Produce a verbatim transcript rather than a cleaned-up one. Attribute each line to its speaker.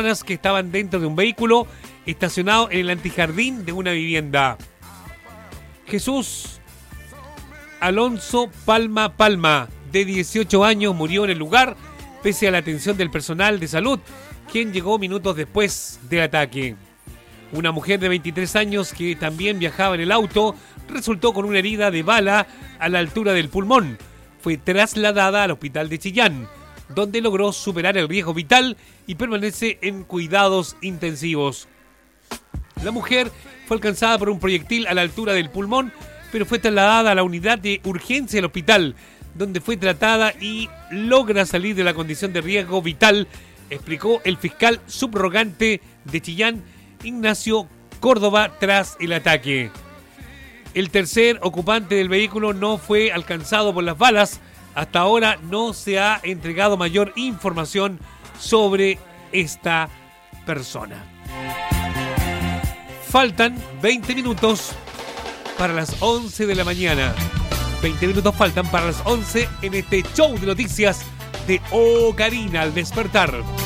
Speaker 1: personas que estaban dentro de un vehículo estacionado en el antijardín de una vivienda. Jesús Alonso Palma Palma, de dieciocho años, murió en el lugar pese a la atención del personal de salud, quien llegó minutos después del ataque. Una mujer de veintitrés años que también viajaba en el auto resultó con una herida de bala a la altura del pulmón. Fue trasladada al hospital de Chillán, donde logró superar el riesgo vital y permanece en cuidados intensivos. La mujer fue alcanzada por un proyectil a la altura del pulmón, pero fue trasladada a la unidad de urgencia del hospital, donde fue tratada y logra salir de la condición de riesgo vital, explicó el fiscal subrogante de Chillán, Ignacio Córdoba, tras el ataque. El tercer ocupante del vehículo no fue alcanzado por las balas. Hasta ahora no se ha entregado mayor información sobre esta persona. Faltan veinte minutos para las once de la mañana. veinte minutos faltan para las once en este show de noticias de Ocarina al despertar.